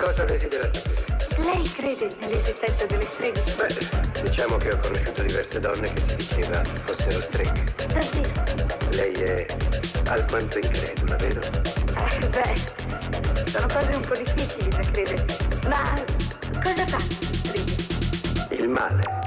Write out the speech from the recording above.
Cosa desidera sapere? Lei crede nell'esistenza delle streghe? Beh, diciamo che ho conosciuto diverse donne che si diceva fossero streghe. Davvero? Lei è alquanto incredula, vero? Beh, sono cose un po' difficili da credere. Ma cosa fanno le streghe? Il male.